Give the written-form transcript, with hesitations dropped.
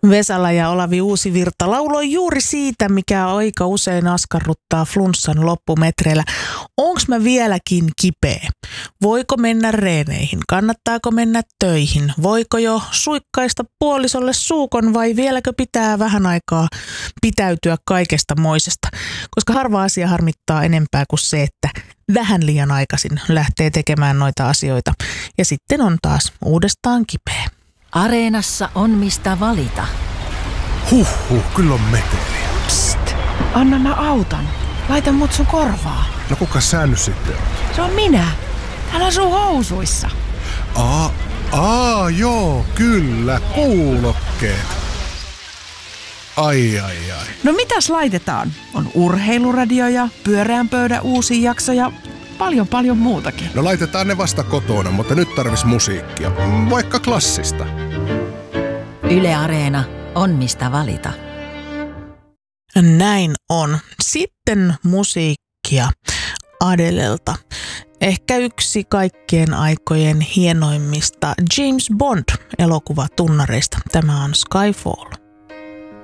Vesala ja Olavi Uusivirta lauloi juuri siitä, mikä aika usein askarruttaa flunssan loppumetreillä. Onks mä vieläkin kipeä? Voiko mennä reeneihin? Kannattaako mennä töihin? Voiko jo suikkaista puolisolle suukon vai vieläkö pitää vähän aikaa pitäytyä kaikesta moisesta? Koska harva asia harmittaa enempää kuin se, että vähän liian aikaisin lähtee tekemään noita asioita ja sitten on taas uudestaan kipeä. Areenassa on mistä valita. Kyllä on meteliä. Psst, anna mä autan. Laita mut sun korvaa. No kuka sä nyt sitten on? Se on minä. Hän asuu housuissa. Joo, kyllä, kuulokkeet. Ai. No mitäs laitetaan? On urheiluradio ja pyöreän pöydän uusi jakso ja paljon muutakin. No laitetaan ne vasta kotona, mutta nyt tarvis musiikkia. Vaikka klassista. Yle Areena on mistä valita. Näin on. Sitten musiikkia Adelelta. Ehkä yksi kaikkien aikojen hienoimmista James Bond-elokuvatunnareista. Tämä on Skyfall.